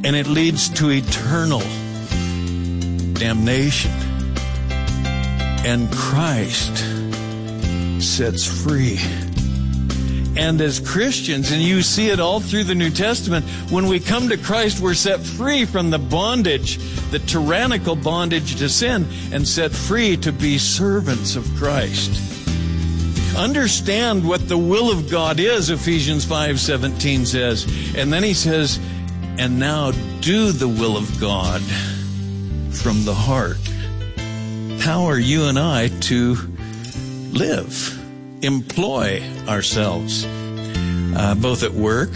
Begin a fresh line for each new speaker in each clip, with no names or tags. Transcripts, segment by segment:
and it leads to eternal damnation. And Christ sets free. And as Christians, and you see it all through the New Testament, when we come to Christ, we're set free from the bondage, the tyrannical bondage to sin, and set free to be servants of Christ. Understand what the will of God is, Ephesians 5:17 says. And then he says, and now do the will of God from the heart. How are you and I to live? Employ ourselves, both at work,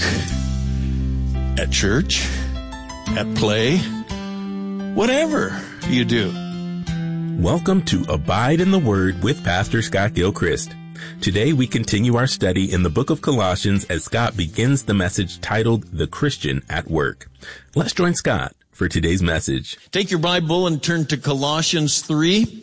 at church, at play, whatever you do.
Welcome to Abide in the Word with Pastor Scott Gilchrist. Today we continue our study in the book of Colossians as Scott begins the message titled The Christian at Work. Let's join Scott for today's message.
Take your Bible and turn to Colossians 3.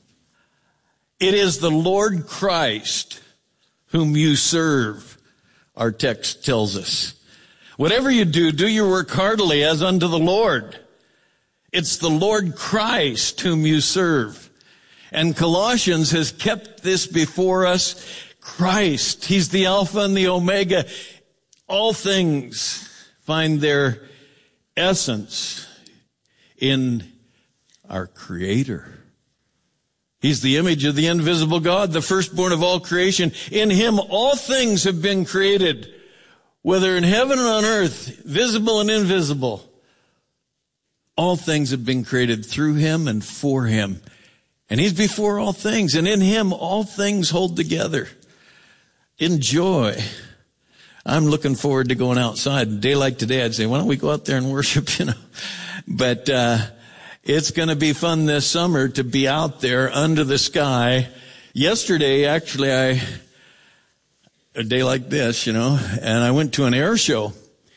It is the Lord Christ whom you serve, our text tells us. Whatever you do, do your work heartily as unto the Lord. It's the Lord Christ whom you serve. And Colossians has kept this before us. Christ, He's the Alpha and the Omega. All things find their essence in our Creator. He's the image of the invisible God, the firstborn of all creation. In Him all things have been created, whether in heaven or on earth, visible and invisible. All things have been created through Him and for Him. And He's before all things, and in Him all things hold together. Enjoy. I'm looking forward to going outside. A day like today, I'd say, why don't we go out there and worship, But it's going to be fun this summer to be out there under the sky. Yesterday, actually, a day like this, and I went to an air show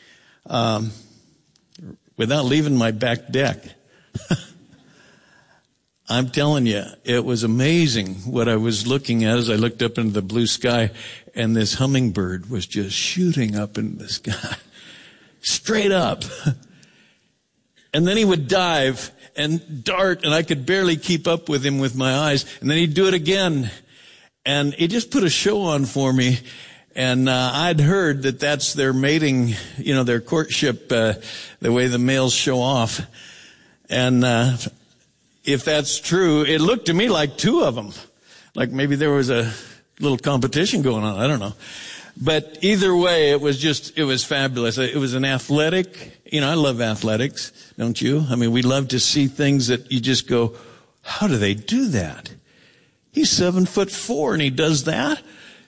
without leaving my back deck. I'm telling you, it was amazing what I was looking at as I looked up into the blue sky, and this hummingbird was just shooting up into the sky, straight up. And then he would dive and dart, and I could barely keep up with him with my eyes. And then he'd do it again. And he just put a show on for me. And I'd heard that that's their mating, their courtship, the way the males show off. And if that's true, it looked to me like two of them. Like maybe there was a little competition going on. I don't know. But either way, it was fabulous. It was an athletic, I love athletics, don't you? I mean, we love to see things that you just go, how do they do that? He's 7'4" and he does that?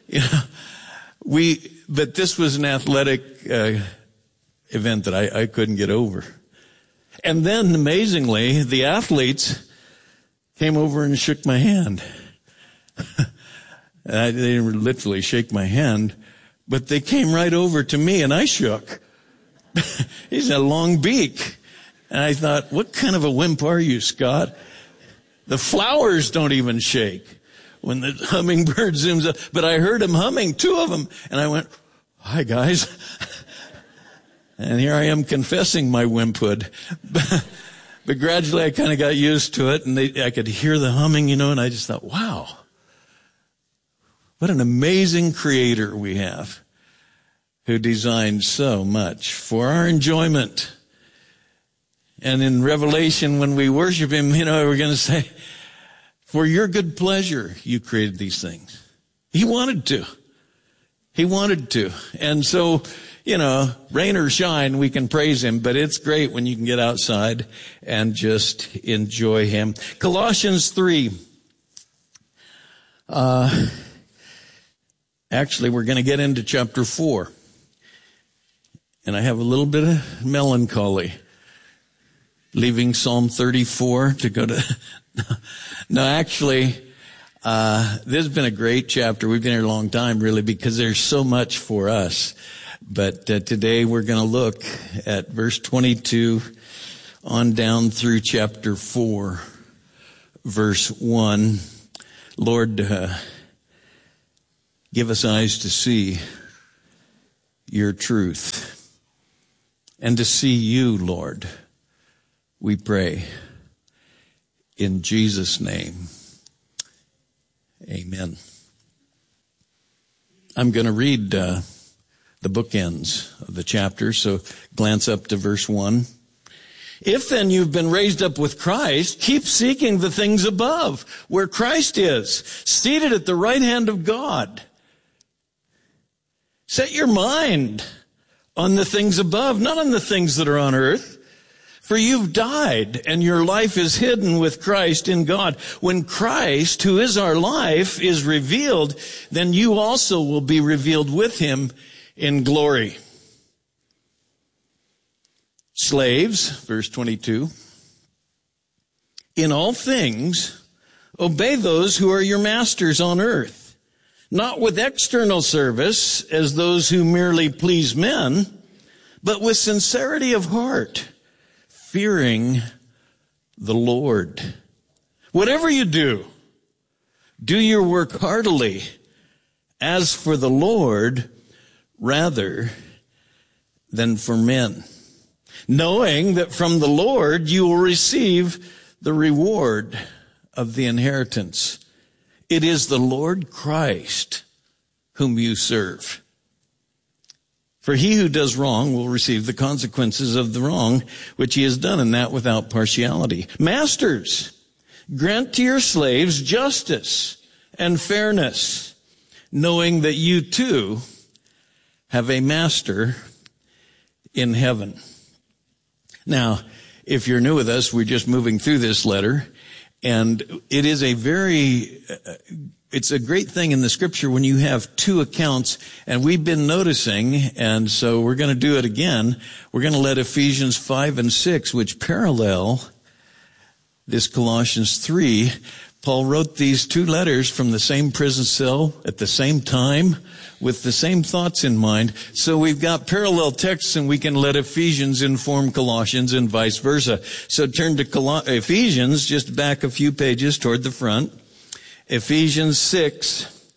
But this was an athletic, event that I couldn't get over. And then amazingly, the athletes came over and shook my hand. They didn't literally shake my hand, but they came right over to me and I shook. He's got a long beak. And I thought, what kind of a wimp are you, Scott? The flowers don't even shake when the hummingbird zooms up. But I heard him humming, two of them. And I went, hi, guys. And here I am confessing my wimphood. But gradually I kind of got used to it. And I could hear the humming, and I just thought, wow. What an amazing creator we have who designed so much for our enjoyment. And in Revelation, when we worship Him, we're going to say, for your good pleasure, you created these things. He wanted to. He wanted to. And so, rain or shine, we can praise Him, but it's great when you can get outside and just enjoy Him. Colossians 3. Actually, we're going to get into chapter 4. And I have a little bit of melancholy. Leaving Psalm 34 to go to... No, actually, this has been a great chapter. We've been here a long time, really, because there's so much for us. But today we're going to look at verse 22 on down through chapter 4, verse 1. Lord, give us eyes to see your truth. and to see you, Lord. We pray in Jesus' name. Amen. I'm going to read the bookends of the chapter, so glance up to verse 1. If then you've been raised up with Christ, keep seeking the things above, where Christ is, seated at the right hand of God. Set your mind on the things above, not on the things that are on earth. For you've died, and your life is hidden with Christ in God. When Christ, who is our life, is revealed, then you also will be revealed with him in glory. Slaves, verse 22, in all things, obey those who are your masters on earth, not with external service as those who merely please men, but with sincerity of heart, fearing the Lord. Whatever you do, do your work heartily, as for the Lord, rather than for men, knowing that from the Lord you will receive the reward of the inheritance. It is the Lord Christ whom you serve. For he who does wrong will receive the consequences of the wrong which he has done, and that without partiality. Masters, grant to your slaves justice and fairness, knowing that you too have a master in heaven. Now, if you're new with us, we're just moving through this letter, and it is it's a great thing in the scripture when you have two accounts, and we've been noticing, and so we're going to do it again. We're going to let Ephesians 5 and 6, which parallel this Colossians 3. Paul wrote these two letters from the same prison cell at the same time with the same thoughts in mind. So we've got parallel texts, and we can let Ephesians inform Colossians and vice versa. So turn to Ephesians, just back a few pages toward the front. Ephesians 6,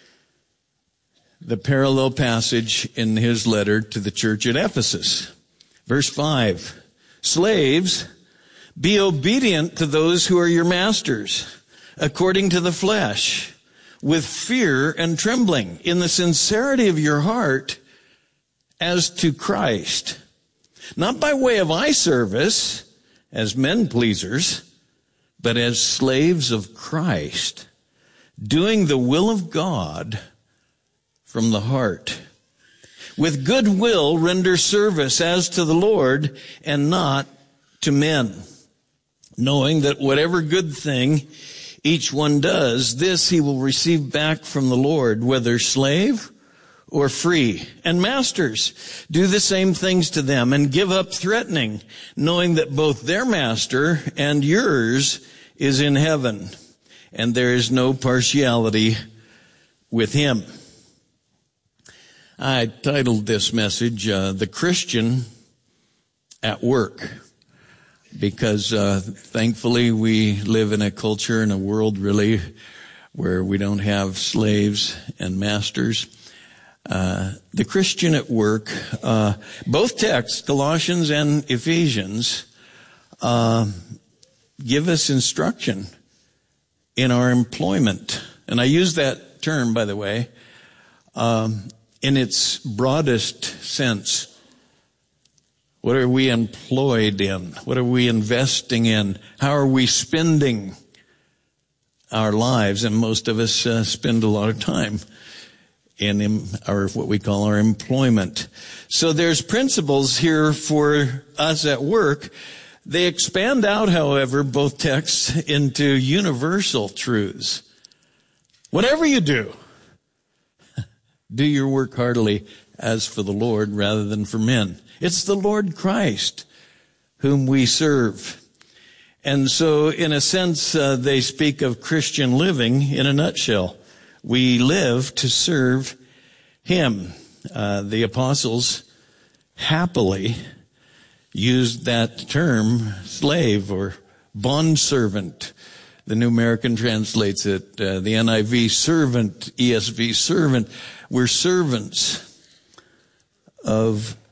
the parallel passage in his letter to the church at Ephesus. Verse 5, slaves, be obedient to those who are your masters, according to the flesh, with fear and trembling, in the sincerity of your heart, as to Christ, not by way of eye service, as men pleasers, but as slaves of Christ, doing the will of God from the heart. With good will render service as to the Lord and not to men, knowing that whatever good thing each one does, this he will receive back from the Lord, whether slave or free. And masters, do the same things to them and give up threatening, knowing that both their master and yours is in heaven, and there is no partiality with him. I titled this message, The Christian at Work, because thankfully we live in a culture and a world really where we don't have slaves and masters. The Christian at work, both texts, Colossians and Ephesians, give us instruction in our employment. And I use that term, by the way, in its broadest sense. What are we employed in? What are we investing in? How are we spending our lives? And most of us spend a lot of time in our what we call our employment. So there's principles here for us at work. They expand out, however, both texts into universal truths. Whatever you do, do your work heartily as for the Lord rather than for men. It's the Lord Christ whom we serve. And so, in a sense, they speak of Christian living in a nutshell. We live to serve Him. The apostles happily used that term, slave or bondservant. The New American translates it, the NIV, servant, ESV, servant. We're servants of